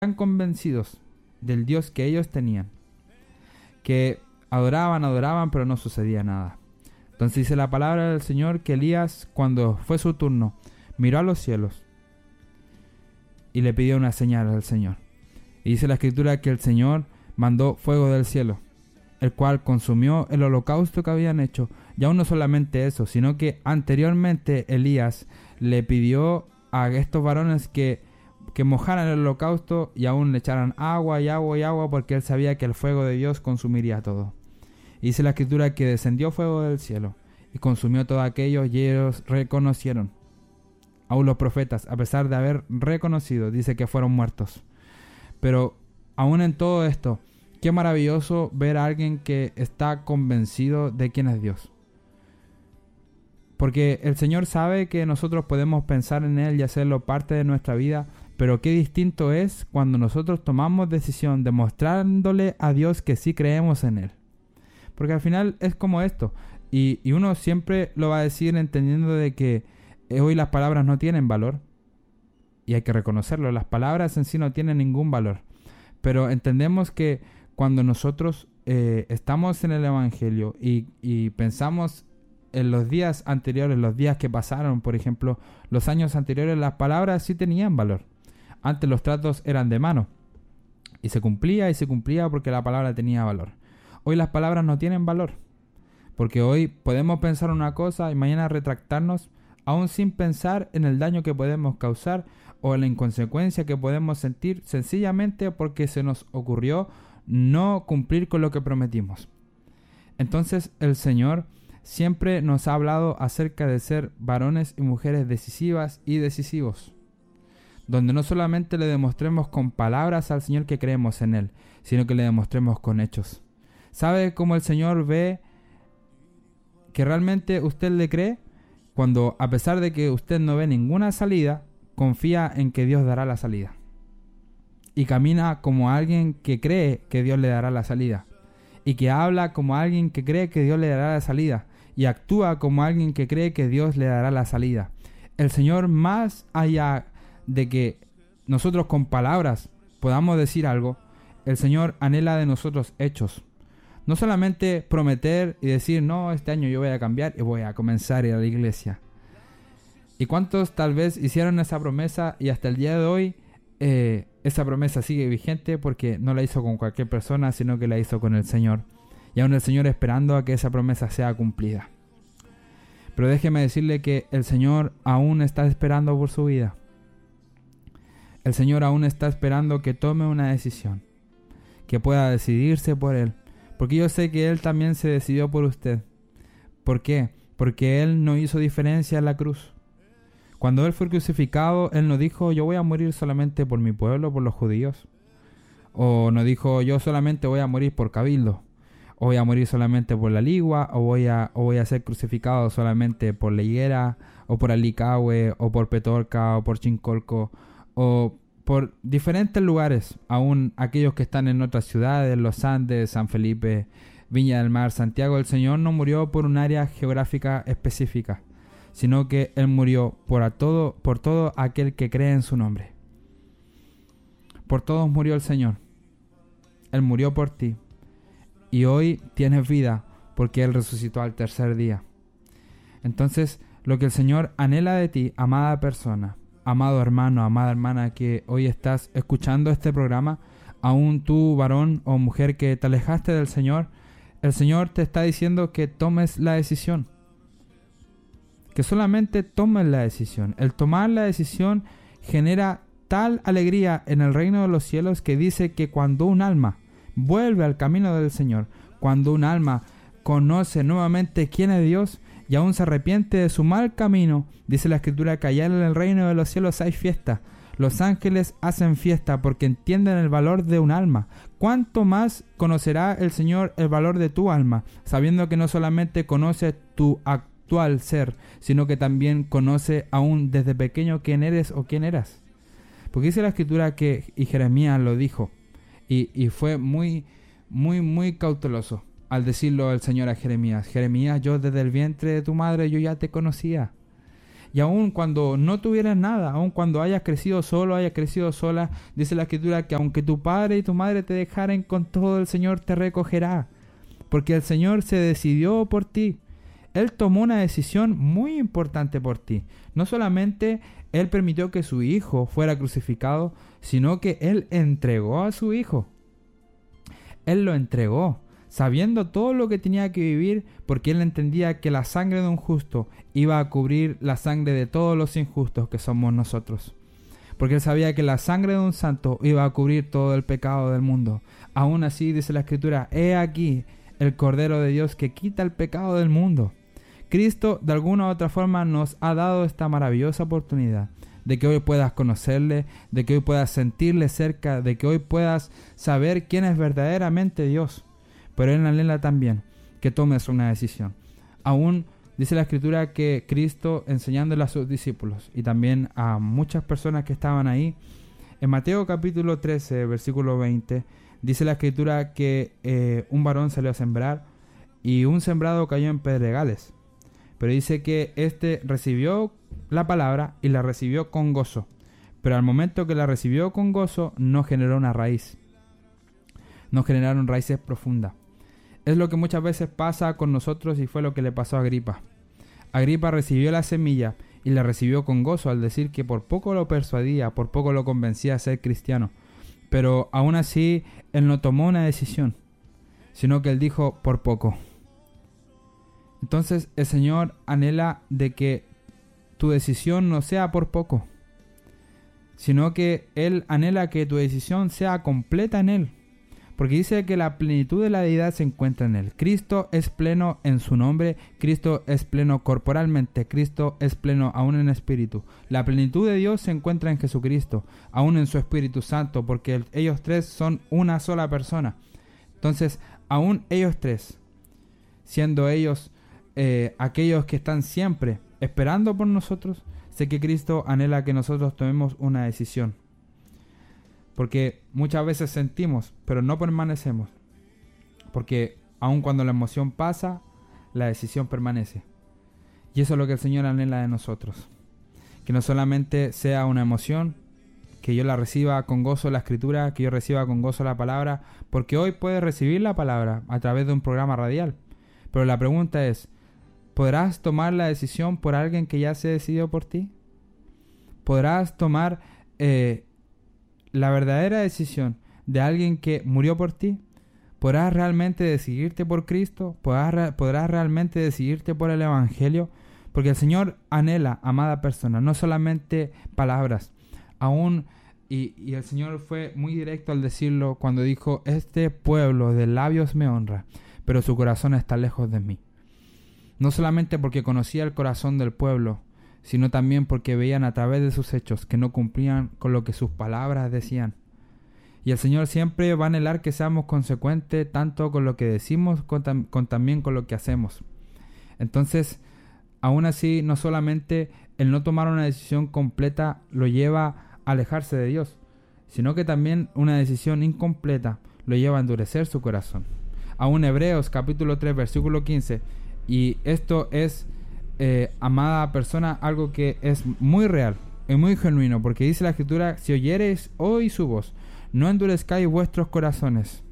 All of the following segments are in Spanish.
tan convencidos del Dios que ellos tenían, que adoraban, pero no sucedía nada. Entonces dice la palabra del Señor que Elías, cuando fue su turno, miró a los cielos y le pidió una señal al Señor. Y dice la Escritura que el Señor mandó fuego del cielo, el cual consumió el holocausto que habían hecho. Y aún no solamente eso, sino que anteriormente Elías le pidió a estos varones que mojaran el holocausto y aún le echaran agua y agua y agua, porque él sabía que el fuego de Dios consumiría todo. Y dice la Escritura que descendió fuego del cielo y consumió todo aquello, y ellos reconocieron. Aún los profetas, a pesar de haber reconocido, dice que fueron muertos. Pero aún en todo esto, qué maravilloso ver a alguien que está convencido de quién es Dios. Porque el Señor sabe que nosotros podemos pensar en Él y hacerlo parte de nuestra vida, pero qué distinto es cuando nosotros tomamos decisión demostrándole a Dios que sí creemos en Él. Porque al final es como esto, y uno siempre lo va a decir entendiendo de que hoy las palabras no tienen valor, y hay que reconocerlo, las palabras en sí no tienen ningún valor, pero entendemos que cuando nosotros estamos en el Evangelio y pensamos en los días anteriores, los días que pasaron, por ejemplo, los años anteriores, las palabras sí tenían valor. Antes los tratos eran de mano y se cumplía porque la palabra tenía valor. Hoy las palabras no tienen valor, porque hoy podemos pensar una cosa y mañana retractarnos, aún sin pensar en el daño que podemos causar o en la inconsecuencia que podemos sentir, sencillamente porque se nos ocurrió no cumplir con lo que prometimos. Entonces el Señor siempre nos ha hablado acerca de ser varones y mujeres decisivas y decisivos, donde no solamente le demostremos con palabras al Señor que creemos en Él, sino que le demostremos con hechos. ¿Sabe cómo el Señor ve que realmente usted le cree? Cuando, a pesar de que usted no ve ninguna salida, confía en que Dios dará la salida. Y camina como alguien que cree que Dios le dará la salida. Y que habla como alguien que cree que Dios le dará la salida. Y actúa como alguien que cree que Dios le dará la salida. El Señor, más allá de que nosotros con palabras podamos decir algo, el Señor anhela de nosotros hechos. No solamente prometer y decir, no, este año yo voy a cambiar y voy a comenzar a ir a la iglesia. ¿Y cuántos tal vez hicieron esa promesa y hasta el día de hoy esa promesa sigue vigente porque no la hizo con cualquier persona, sino que la hizo con el Señor? Y aún el Señor esperando a que esa promesa sea cumplida. Pero déjeme decirle que el Señor aún está esperando por su vida. El Señor aún está esperando que tome una decisión, que pueda decidirse por Él. Porque yo sé que Él también se decidió por usted. ¿Por qué? Porque Él no hizo diferencia en la cruz. Cuando Él fue crucificado, Él no dijo, yo voy a morir solamente por mi pueblo, por los judíos. O no dijo, yo solamente voy a morir por Cabildo. O voy a morir solamente por la Ligua. O voy a ser crucificado solamente por la Higuera. O por Alicahue. O por Petorca. O por Chincolco. O por diferentes lugares, aún aquellos que están en otras ciudades, Los Andes, San Felipe, Viña del Mar, Santiago. El Señor no murió por un área geográfica específica, sino que Él murió por todo aquel que cree en su nombre. Por todos murió el Señor. Él murió por ti. Y hoy tienes vida porque Él resucitó al tercer día. Entonces, lo que el Señor anhela de ti, amada persona, amado hermano, amada hermana que hoy estás escuchando este programa, aún tú, varón o mujer que te alejaste del Señor, el Señor te está diciendo que tomes la decisión. Que solamente tomes la decisión. El tomar la decisión genera tal alegría en el reino de los cielos que dice que cuando un alma vuelve al camino del Señor, cuando un alma conoce nuevamente quién es Dios y aún se arrepiente de su mal camino, dice la Escritura que allá en el reino de los cielos hay fiesta. Los ángeles hacen fiesta porque entienden el valor de un alma. ¿Cuánto más conocerá el Señor el valor de tu alma, sabiendo que no solamente conoce tu actual ser, sino que también conoce aún desde pequeño quién eres o quién eras? Porque dice la Escritura que, y Jeremías lo dijo, y fue muy cauteloso al decirlo el Señor a Jeremías. Jeremías, yo desde el vientre de tu madre yo ya te conocía. Y aun cuando no tuvieras nada, aun cuando hayas crecido solo, hayas crecido sola, dice la Escritura que aunque tu padre y tu madre te dejaren, con todo el Señor te recogerá. Porque el Señor se decidió por ti. Él tomó una decisión muy importante por ti. No solamente Él permitió que su Hijo fuera crucificado, sino que Él entregó a su Hijo. Él lo entregó, sabiendo todo lo que tenía que vivir, porque Él entendía que la sangre de un justo iba a cubrir la sangre de todos los injustos que somos nosotros. Porque Él sabía que la sangre de un santo iba a cubrir todo el pecado del mundo. Aún así, dice la Escritura, he aquí el Cordero de Dios que quita el pecado del mundo. Cristo, de alguna u otra forma, nos ha dado esta maravillosa oportunidad de que hoy puedas conocerle, de que hoy puedas sentirle cerca, de que hoy puedas saber quién es verdaderamente Dios. Pero Él anhela también que tomes una decisión. Aún dice la Escritura que Cristo, enseñándole a sus discípulos y también a muchas personas que estaban ahí, en Mateo capítulo 13, versículo 20, dice la Escritura que un varón salió a sembrar y un sembrado cayó en pedregales. Pero dice que éste recibió la palabra y la recibió con gozo. Pero al momento que la recibió con gozo, no generó una raíz. No generaron raíces profundas. Es lo que muchas veces pasa con nosotros y fue lo que le pasó a Agripa. Agripa recibió la semilla y la recibió con gozo al decir que por poco lo persuadía, por poco lo convencía a ser cristiano. Pero aún así, él no tomó una decisión, sino que él dijo por poco. Entonces el Señor anhela de que tu decisión no sea por poco, sino que Él anhela que tu decisión sea completa en Él. Porque dice que la plenitud de la deidad se encuentra en Él. Cristo es pleno en su nombre, Cristo es pleno corporalmente, Cristo es pleno aún en espíritu. La plenitud de Dios se encuentra en Jesucristo, aún en su Espíritu Santo, porque ellos tres son una sola persona. Entonces, aún ellos tres, siendo ellos aquellos que están siempre esperando por nosotros, sé que Cristo anhela que nosotros tomemos una decisión. Porque muchas veces sentimos, pero no permanecemos. Porque aun cuando la emoción pasa, la decisión permanece. Y eso es lo que el Señor anhela de nosotros. Que no solamente sea una emoción, que yo la reciba con gozo la Escritura, que yo reciba con gozo la palabra, porque hoy puedes recibir la palabra a través de un programa radial. Pero la pregunta es, ¿podrás tomar la decisión por alguien que ya se decidió por ti? ¿Podrás tomar la verdadera decisión de alguien que murió por ti? ¿Podrás realmente decidirte por Cristo? ¿Podrás realmente decidirte por el Evangelio? Porque el Señor anhela, amada persona, no solamente palabras. Aún, y el Señor fue muy directo al decirlo cuando dijo, este pueblo de labios me honra, pero su corazón está lejos de mí. No solamente porque conocía el corazón del pueblo, sino también porque veían a través de sus hechos que no cumplían con lo que sus palabras decían. Y el Señor siempre va a anhelar que seamos consecuentes tanto con lo que decimos también con lo que hacemos. Entonces, aún así, no solamente el no tomar una decisión completa lo lleva a alejarse de Dios, sino que también una decisión incompleta lo lleva a endurecer su corazón. Aún Hebreos capítulo 3 versículo 15, y esto es, amada persona, algo que es muy real y muy genuino, porque dice la Escritura, si oyereis hoy su voz, no endurezcáis vuestros corazones.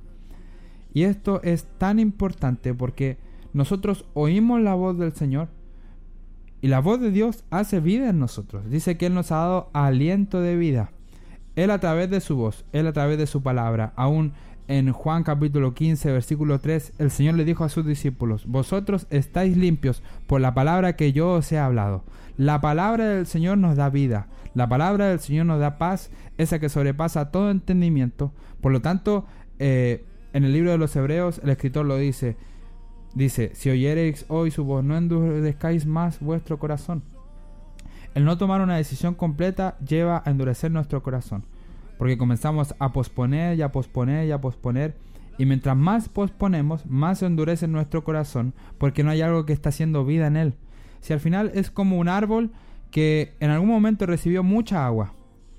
Y esto es tan importante porque nosotros oímos la voz del Señor y la voz de Dios hace vida en nosotros. Dice que Él nos ha dado aliento de vida. Él a través de su voz, Él a través de su palabra. Aún en Juan capítulo 15 versículo 3, el Señor le dijo a sus discípulos, vosotros estáis limpios por la palabra que yo os he hablado. La palabra del Señor nos da vida. La palabra del Señor nos da paz, esa que sobrepasa todo entendimiento. Por lo tanto, en el libro de los Hebreos, el escritor lo dice, si oyereis hoy su voz, no endurezcáis más vuestro corazón. El no tomar una decisión completa lleva a endurecer nuestro corazón, porque comenzamos a posponer y a posponer y a posponer, y mientras más posponemos, más se endurece nuestro corazón, porque no hay algo que está haciendo vida en él. Si al final es como un árbol que en algún momento recibió mucha agua,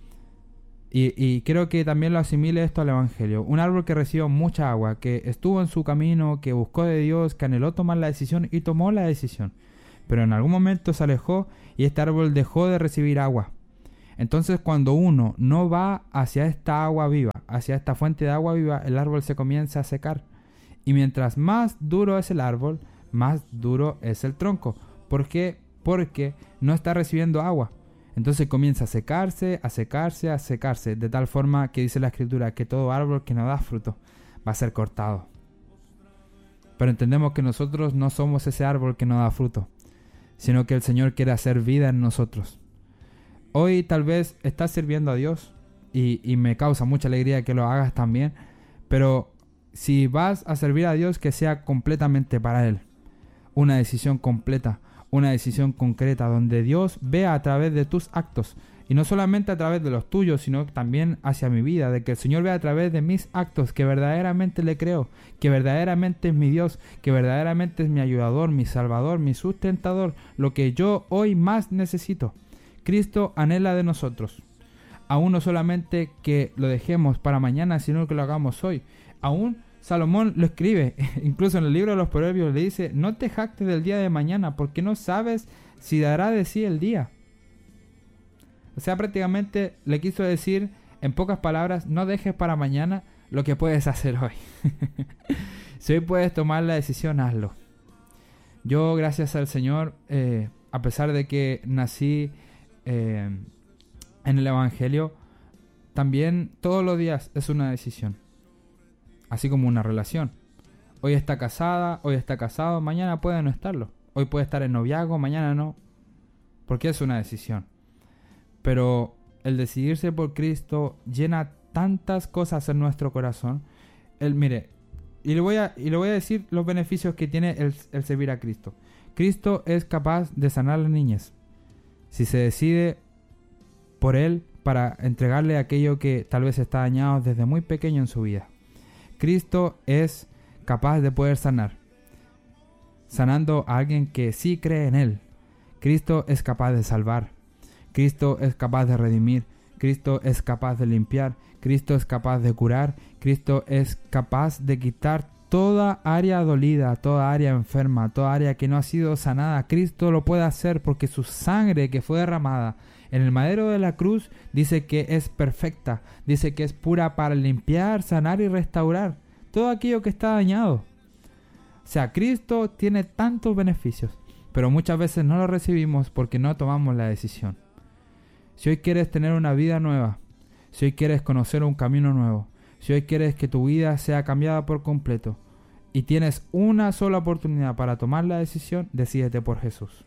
y creo que también lo asimile esto al Evangelio. Un árbol que recibió mucha agua, que estuvo en su camino, que buscó de Dios, que anheló tomar la decisión y tomó la decisión. pero en algún momento se alejó y este árbol dejó de recibir agua. Entonces cuando uno no va hacia esta agua viva, hacia esta fuente de agua viva, el árbol se comienza a secar. Y mientras más duro es el árbol, más duro es el tronco. ¿Por qué? Porque no está recibiendo agua. Entonces comienza a secarse, a secarse, a secarse, de tal forma que dice la Escritura que todo árbol que no da fruto va a ser cortado. Pero entendemos que nosotros no somos ese árbol que no da fruto, sino que el Señor quiere hacer vida en nosotros. Hoy tal vez estás sirviendo a Dios y me causa mucha alegría que lo hagas también, pero si vas a servir a Dios, que sea completamente para Él. Una decisión completa, una decisión concreta, donde Dios vea a través de tus actos, y no solamente a través de los tuyos, sino también hacia mi vida, de que el Señor vea a través de mis actos que verdaderamente le creo, que verdaderamente es mi Dios, que verdaderamente es mi ayudador, mi salvador, mi sustentador, lo que yo hoy más necesito. Cristo anhela de nosotros, aún no solamente que lo dejemos para mañana, sino que lo hagamos hoy. Aún Salomón lo escribe, incluso en el libro de los Proverbios le dice: no te jactes del día de mañana, porque no sabes si dará de sí el día. O sea, prácticamente le quiso decir, en pocas palabras, no dejes para mañana lo que puedes hacer hoy. Si hoy puedes tomar la decisión, hazlo. Yo, gracias al Señor, a pesar de que nací en el Evangelio, también todos los días es una decisión. Así como una relación. Hoy está casada, hoy está casado, mañana puede no estarlo. Hoy puede estar en noviazgo, mañana no. Porque es una decisión. Pero el decidirse por Cristo llena tantas cosas en nuestro corazón. Mire, y le voy a decir los beneficios que tiene el servir a Cristo. Cristo es capaz de sanar la niñez. Si se decide por Él para entregarle aquello que tal vez está dañado desde muy pequeño en su vida. Cristo es capaz de poder sanar, sanando a alguien que sí cree en Él. Cristo es capaz de salvar. Cristo es capaz de redimir. Cristo es capaz de limpiar. Cristo es capaz de curar. Cristo es capaz de quitar toda área dolida, toda área enferma, toda área que no ha sido sanada. Cristo lo puede hacer porque su sangre que fue derramada en el madero de la cruz dice que es perfecta, dice que es pura para limpiar, sanar y restaurar todo aquello que está dañado. O sea, Cristo tiene tantos beneficios, pero muchas veces no lo recibimos porque no tomamos la decisión. Si hoy quieres tener una vida nueva, si hoy quieres conocer un camino nuevo, si hoy quieres que tu vida sea cambiada por completo y tienes una sola oportunidad para tomar la decisión, decídete por Jesús.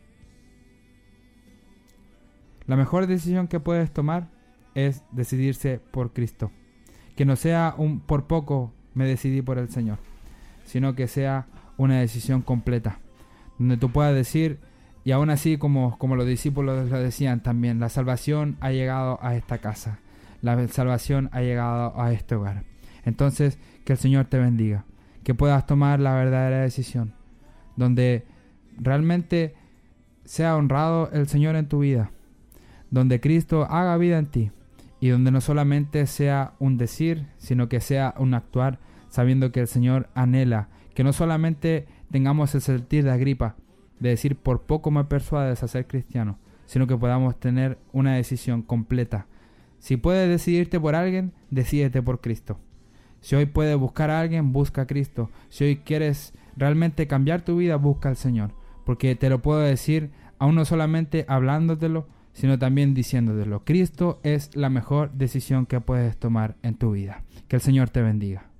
La mejor decisión que puedes tomar es decidirse por Cristo. Que no sea un por poco me decidí por el Señor, sino que sea una decisión completa, donde tú puedas decir, y aún así como los discípulos lo decían también, la salvación ha llegado a esta casa, la salvación ha llegado a este hogar. Entonces, que el Señor te bendiga, que puedas tomar la verdadera decisión, donde realmente sea honrado el Señor en tu vida, donde Cristo haga vida en ti y donde no solamente sea un decir, sino que sea un actuar, sabiendo que el Señor anhela que no solamente tengamos el sentir de Agripa, de decir por poco me persuades a ser cristiano, sino que podamos tener una decisión completa. Si puedes decidirte por alguien, decídete por Cristo. Si hoy puedes buscar a alguien, busca a Cristo. Si hoy quieres realmente cambiar tu vida, busca al Señor. Porque te lo puedo decir, aún no solamente hablándotelo, sino también diciéndotelo. Cristo es la mejor decisión que puedes tomar en tu vida. Que el Señor te bendiga.